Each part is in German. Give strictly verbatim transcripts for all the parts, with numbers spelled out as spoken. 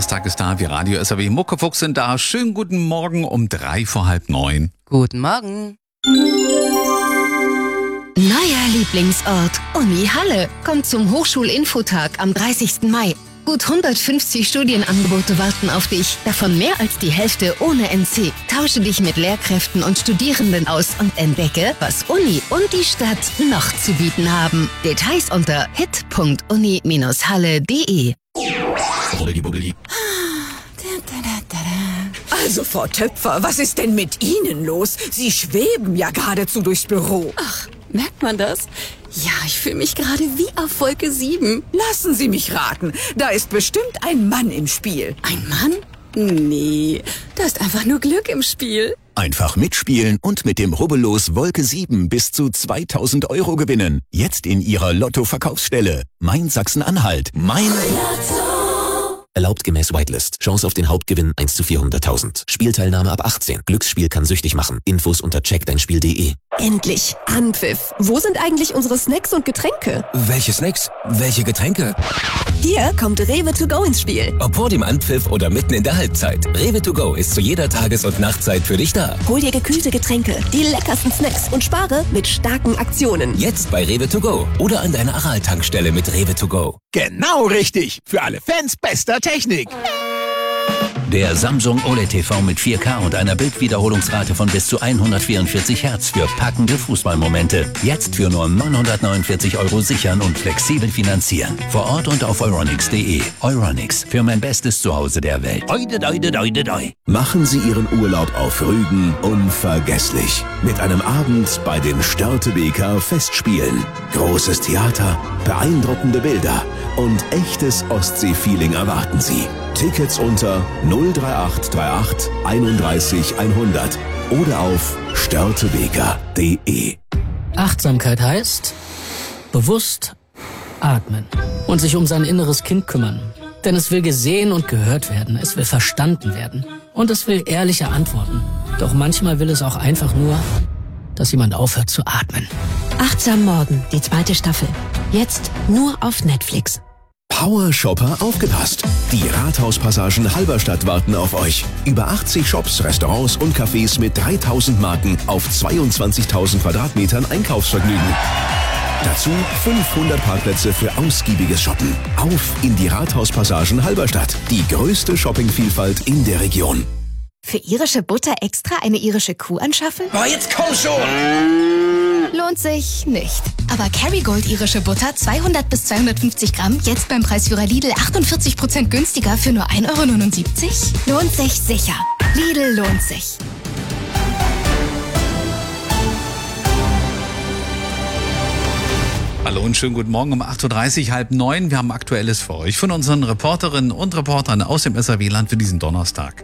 Donnerstag ist da, wir Radio S R W Muckefuchs sind da. Schönen guten Morgen um drei vor halb neun. Guten Morgen. Neuer Lieblingsort, Uni Halle, kommt zum Hochschulinfotag am dreißigsten Mai. Gut hundertfünfzig Studienangebote warten auf dich, davon mehr als die Hälfte ohne N C. Tausche dich mit Lehrkräften und Studierenden aus und entdecke, was Uni und die Stadt noch zu bieten haben. Details unter hit punkt uni Bindestrich halle punkt de. Also, Frau Töpfer, was ist denn mit Ihnen los? Sie schweben ja geradezu durchs Büro. Ach, merkt man das? Ja, ich fühle mich gerade wie auf Wolke sieben. Lassen Sie mich raten, da ist bestimmt ein Mann im Spiel. Ein Mann? Nee, da ist einfach nur Glück im Spiel. Einfach mitspielen und mit dem Rubbellos Wolke sieben bis zu zweitausend Euro gewinnen. Jetzt in Ihrer Lotto-Verkaufsstelle. Mein Sachsen-Anhalt. Mein Lotto. Erlaubt gemäß Whitelist. Chance auf den Hauptgewinn eins zu vierhunderttausend. Spielteilnahme ab achtzehn. Glücksspiel kann süchtig machen. Infos unter check dein spiel punkt de. Endlich! Anpfiff! Wo sind eigentlich unsere Snacks und Getränke? Welche Snacks? Welche Getränke? Hier kommt Rewe to go ins Spiel. Ob vor dem Anpfiff oder mitten in der Halbzeit. Rewe to go ist zu jeder Tages- und Nachtzeit für dich da. Hol dir gekühlte Getränke, die leckersten Snacks und spare mit starken Aktionen. Jetzt bei Rewe to go oder an deiner Aral-Tankstelle mit Rewe to go. Genau richtig! Für alle Fans bester Technik! Der Samsung O L E D T V mit vier K und einer Bildwiederholungsrate von bis zu hundertvierundvierzig Hertz für packende Fußballmomente. Jetzt für nur neunhundertneunundvierzig Euro sichern und flexibel finanzieren. Vor Ort und auf euronics punkt de. Euronics, für mein bestes Zuhause der Welt. Oide, oide, oide, oide. Machen Sie Ihren Urlaub auf Rügen unvergesslich. Mit einem Abend bei den Störtebeker Festspielen. Großes Theater, beeindruckende Bilder und echtes Ostsee-Feeling erwarten Sie. Tickets unter null drei acht drei acht einunddreißig hundert oder auf störtebeker punkt de. Achtsamkeit heißt bewusst atmen und sich um sein inneres Kind kümmern. Denn es will gesehen und gehört werden, es will verstanden werden und es will ehrliche Antworten. Doch manchmal will es auch einfach nur, dass jemand aufhört zu atmen. Achtsam Morgen, die zweite Staffel. Jetzt nur auf Netflix. Power Shopper aufgepasst! Die Rathauspassagen Halberstadt warten auf euch. Über achtzig Shops, Restaurants und Cafés mit dreitausend Marken auf zweiundzwanzigtausend Quadratmetern Einkaufsvergnügen. Dazu fünfhundert Parkplätze für ausgiebiges Shoppen. Auf in die Rathauspassagen Halberstadt. Die größte Shoppingvielfalt in der Region. Für irische Butter extra eine irische Kuh anschaffen? Oh, jetzt komm schon! Lohnt sich nicht. Aber Kerrygold irische Butter zweihundert bis zweihundertfünfzig Gramm jetzt beim Preisführer Lidl achtundvierzig Prozent günstiger für nur ein Euro neunundsiebzig? Lohnt sich sicher. Lidl lohnt sich. Hallo und schönen guten Morgen um acht Uhr dreißig, halb neun. Wir haben Aktuelles für euch von unseren Reporterinnen und Reportern aus dem S R W-Land für diesen Donnerstag.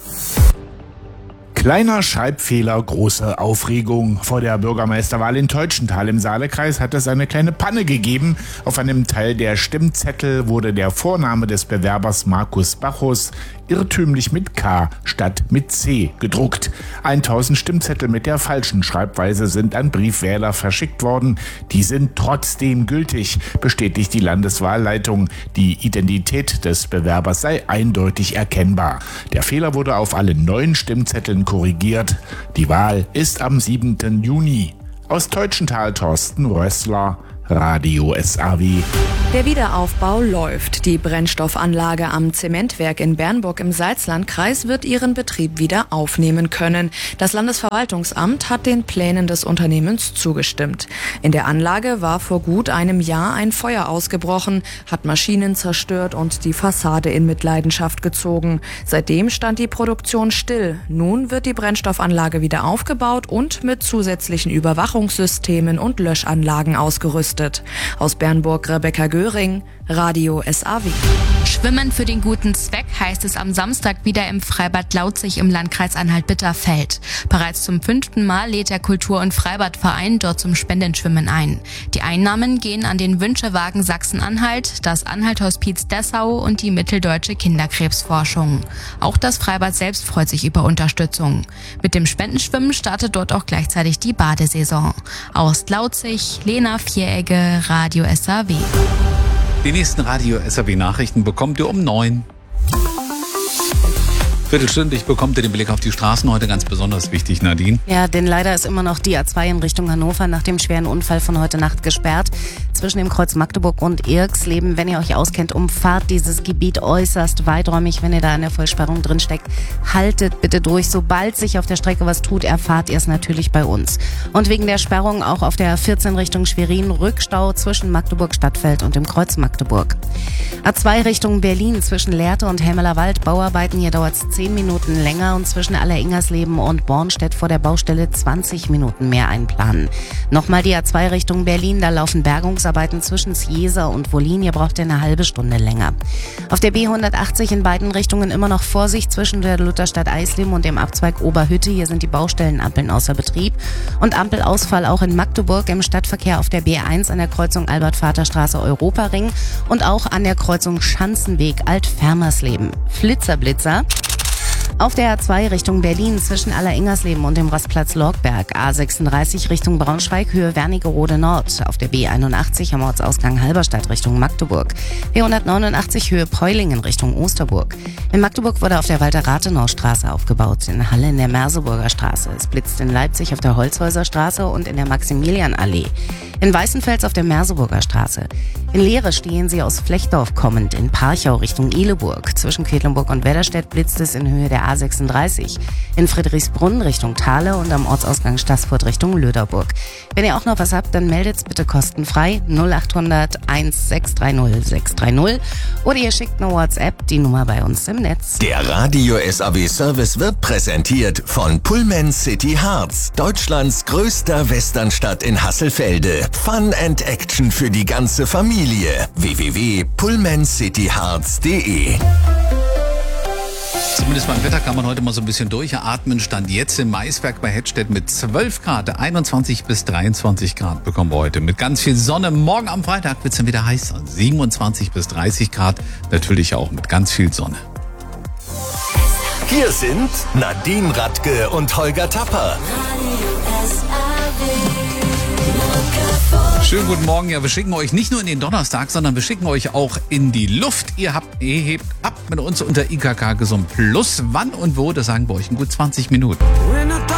Kleiner Schreibfehler, große Aufregung. Vor der Bürgermeisterwahl in Teutschenthal im Saalekreis hat es eine kleine Panne gegeben. Auf einem Teil der Stimmzettel wurde der Vorname des Bewerbers Markus Bachus irrtümlich mit K statt mit C gedruckt. tausend Stimmzettel mit der falschen Schreibweise sind an Briefwähler verschickt worden. Die sind trotzdem gültig, bestätigt die Landeswahlleitung. Die Identität des Bewerbers sei eindeutig erkennbar. Der Fehler wurde auf allen neuen Stimmzetteln korrigiert. Die Wahl ist am siebten Juni. Aus Teutschenthal Thorsten Rössler, Radio S R W. Der Wiederaufbau läuft. Die Brennstoffanlage am Zementwerk in Bernburg im Salzlandkreis wird ihren Betrieb wieder aufnehmen können. Das Landesverwaltungsamt hat den Plänen des Unternehmens zugestimmt. In der Anlage war vor gut einem Jahr ein Feuer ausgebrochen, hat Maschinen zerstört und die Fassade in Mitleidenschaft gezogen. Seitdem stand die Produktion still. Nun wird die Brennstoffanlage wieder aufgebaut und mit zusätzlichen Überwachungssystemen und Löschanlagen ausgerüstet. Aus Bernburg Rebecca Göring, Radio S R W. Schwimmen für den guten Zweck heißt es am Samstag wieder im Freibad Lautzig im Landkreis Anhalt-Bitterfeld. Bereits zum fünften Mal lädt der Kultur- und Freibadverein dort zum Spendenschwimmen ein. Die Einnahmen gehen an den Wünschewagen Sachsen-Anhalt, das Anhalt-Hospiz Dessau und die Mitteldeutsche Kinderkrebsforschung. Auch das Freibad selbst freut sich über Unterstützung. Mit dem Spendenschwimmen startet dort auch gleichzeitig die Badesaison. Aus Lautzig, Lena Vieregge, Radio S R W. Die nächsten Radio S R W Nachrichten bekommt ihr um neun. Viertelstündlich bekommt ihr den Blick auf die Straßen, heute ganz besonders wichtig, Nadine. Ja, denn leider ist immer noch die A zwei in Richtung Hannover nach dem schweren Unfall von heute Nacht gesperrt. Zwischen dem Kreuz Magdeburg und Irxleben, wenn ihr euch auskennt, umfahrt dieses Gebiet äußerst weiträumig. Wenn ihr da in der Vollsperrung drin steckt, haltet bitte durch. Sobald sich auf der Strecke was tut, erfahrt ihr es natürlich bei uns. Und wegen der Sperrung auch auf der A vierzehn Richtung Schwerin Rückstau zwischen Magdeburg Stadtfeld und dem Kreuz Magdeburg. A zwei Richtung Berlin zwischen Lehrte und Helmelerwald, Bauarbeiten, hier dauert es zehn Minuten länger und zwischen Alleringersleben und Bornstedt vor der Baustelle zwanzig Minuten mehr einplanen. Nochmal die A zwei Richtung Berlin, da laufen Bergungsarbeiten zwischen Sjeser und Wollin, ihr braucht ihr eine halbe Stunde länger. Auf der B hundertachtzig in beiden Richtungen immer noch Vorsicht zwischen der Lutherstadt Eisleben und dem Abzweig Oberhütte, hier sind die Baustellenampeln außer Betrieb und Ampelausfall auch in Magdeburg im Stadtverkehr auf der B eins an der Kreuzung Albert-Vater-Straße Europaring und auch an der Kreuzung Schanzenweg Alt-Fermersleben. Flitzerblitzer. Auf der A zwei Richtung Berlin zwischen Alleringersleben und dem Rastplatz Lorgberg, A sechsunddreißig Richtung Braunschweig, Höhe Wernigerode Nord. Auf der B einundachtzig am Ortsausgang Halberstadt Richtung Magdeburg. B hundertneunundachtzig Höhe Peulingen Richtung Osterburg. In Magdeburg wurde auf der Walter-Rathenau-Straße aufgebaut, in Halle in der Merseburger Straße. Es blitzt in Leipzig auf der Holzhäuser Straße und in der Maximilianallee. In Weißenfels auf der Merseburger Straße. In Leere stehen sie aus Flechdorf kommend, in Parchau Richtung Ihleburg. Zwischen Quedlinburg und Wedderstedt blitzt es in Höhe der A sechsunddreißig. In Friedrichsbrunn Richtung Thale und am Ortsausgang Staßfurt Richtung Löderburg. Wenn ihr auch noch was habt, dann meldet's bitte kostenfrei null achthundert sechshundertsechzig sechshundertdreißig oder ihr schickt eine WhatsApp, die Nummer bei uns im Netz. Der Radio S A W Service wird präsentiert von Pullman City Harz, Deutschlands größter Westernstadt in Hasselfelde. Fun and Action für die ganze Familie. w w w punkt pullman city harz punkt d e Zumindest beim Wetter kann man heute mal so ein bisschen durchatmen. Stand jetzt im Maisberg bei Hettstedt mit zwölf Grad, einundzwanzig bis dreiundzwanzig Grad bekommen wir heute. Mit ganz viel Sonne. Morgen am Freitag wird es dann wieder heißer. siebenundzwanzig bis dreißig Grad, natürlich auch mit ganz viel Sonne. Hier sind Nadine Radke und Holger Tapper. Schönen guten Morgen. Ja, wir schicken euch nicht nur in den Donnerstag, sondern wir schicken euch auch in die Luft. Ihr habt, ihr hebt ab mit uns unter I K K Gesund Plus. Wann und wo, das sagen wir euch in gut zwanzig Minuten.